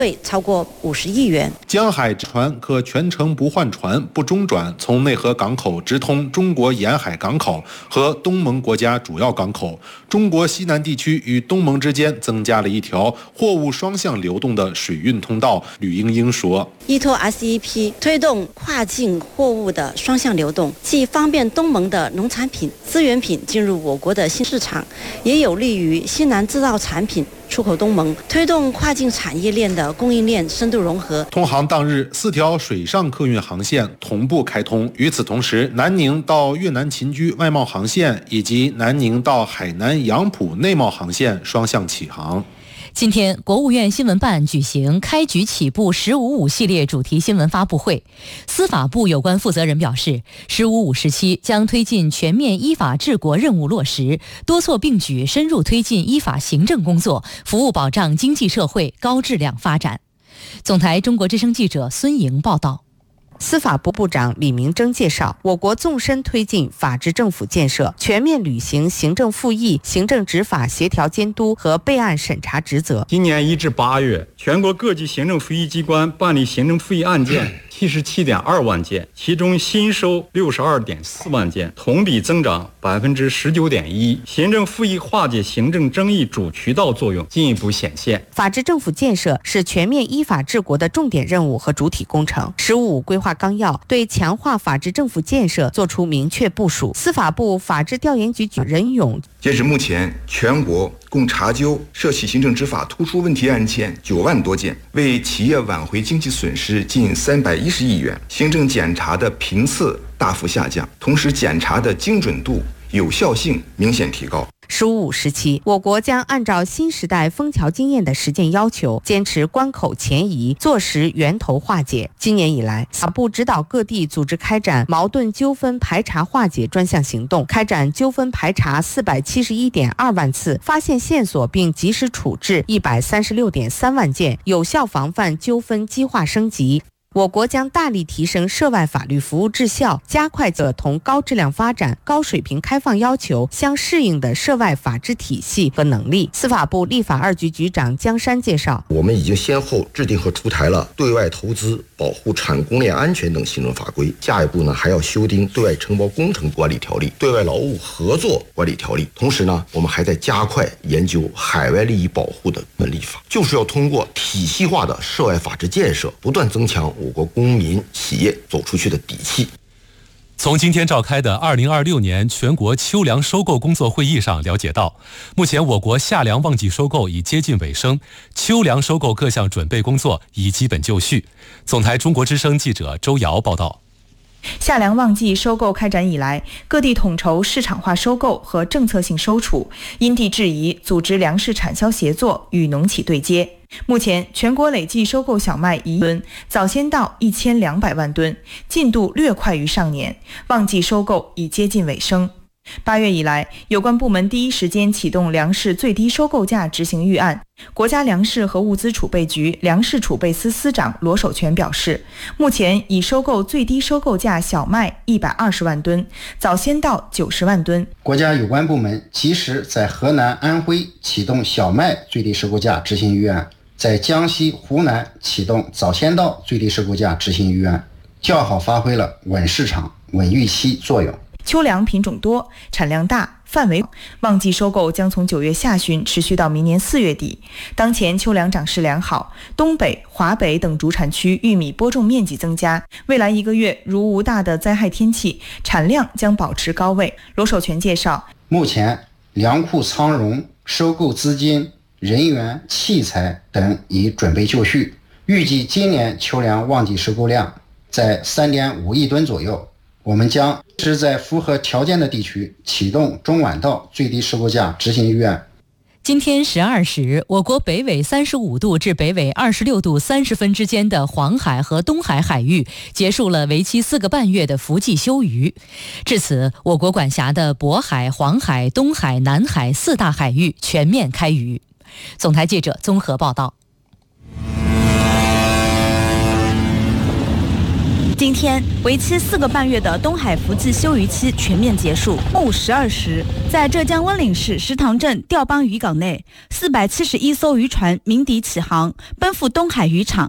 费超过50亿元。 江海船可全程不换船、不中转，从内河港口直通中国沿海港口和东盟国家主要港口。中国西南地区与东盟之间增加了一条货物双向流动的水运通道。吕英英说：“ 依托 RCEP 推动跨境货物的双向流动，既方便东盟的农产品、资源品进入我国的新市场，也有利于西南制造产品出口东盟，推动跨境产业链的供应链深度融合。” 通航当日，4条水上客运航线同步开通。与此同时，南宁到越南秦居外贸航线以及南宁到海南杨浦内贸航线双向启航。 今天，国务院新闻办举行开局起步“15.5”系列主题新闻发布会。司法部有关负责人表示，“15.5”时期将推进全面依法治国任务落实，多措并举，深入推进依法行政工作，服务保障经济社会高质量发展。总台中国之声记者孙莹报道。 司法部部长李明珍介绍，我国纵深推进法治政府建设，全面履行行政复议、行政执法协调监督和备案审查职责。 今年1至8月，全国各级行政复议机关办理行政复议案件77.2万件，其中新收62.4万件，同比增长19.1%。行政复议化解行政争议主渠道作用进一步显现。 法治政府建设是全面依法治国的重点任务和主体工程。“15.5”规划纲要对强化法治政府建设作出明确部署。司法部法制调研局任勇， 截至目前，全国共查究涉系行政执法突出问题案件9万多件，为企业挽回经济损失近310亿元，行政检查的频次大幅下降，同时检查的精准度、有效性明显提高。 “15.5”时期，我国将按照新时代枫桥经验的实践要求，坚持关口前移，坐实源头化解。今年以来，司法部指导各地组织开展矛盾纠纷排查化解专项行动，开展纠纷排查471.2万次，发现线索并及时处置136.3万件，有效防范纠纷激化升级。我国将大力提升涉外法律服务质效，加快同高质量发展、高水平开放要求相适应的涉外法治体系和能力。司法部立法2局局长江山介绍， 我们已经先后制定和出台了对外投资、保护产供链安全等行政法规，下一步呢还要修订对外承包工程管理条例、对外劳务合作管理条例。同时呢，我们还在加快研究海外利益保护的立法，就是要通过体系化的涉外法治建设，不断增强我国公民企业走出去的底气。 从今天召开的2026年全国秋粮收购工作会议上了解到，目前我国夏粮旺季收购已接近尾声，秋粮收购各项准备工作已基本就绪。总台中国之声记者周瑶报道。 夏粮旺季收购开展以来，各地统筹市场化收购和政策性收储，因地制宜组织粮食产销协作，与农企对接。目前，全国累计收购小麦1亿吨，早先到1200万吨，进度略快于上年，旺季收购已接近尾声。8月以来，有关部门第一时间启动粮食最低收购价执行预案。国家粮食和物资储备局粮食储备司司长罗守全表示，目前已收购最低收购价小麦120万吨，早先到90万吨。 国家有关部门及时在河南、安徽启动小麦最低收购价执行预案，在江西、湖南启动早先到最低收购价执行预案，较好发挥了稳市场、稳预期作用。 秋粮品种多，产量大，范围旺季收购将从9月下旬持续到明年4月底。当前秋粮长势良好，东北、华北等主产区玉米播种面积增加，未来1个月如无大的灾害天气，产量将保持高位。罗守全介绍， 目前粮库仓容、收购资金、人员、器材等已准备就绪，预计今年秋粮旺季收购量在3.5亿吨左右。我们将是在符合条件的地区启动中晚稻最低收购价执行预案。 今天12时，我国北纬35度至北纬26度30分之间的黄海和东海海域结束了为期4个半月的伏季休渔。至此，我国管辖的渤海、黄海、东海、南海4大海域全面开渔。总台记者综合报道。 今天，为期4个半月的东海福记休渔期全面结束。中午12时，在浙江温岭市石塘镇钓邦渔港内，471艘渔船鸣笛起航，奔赴东海渔场。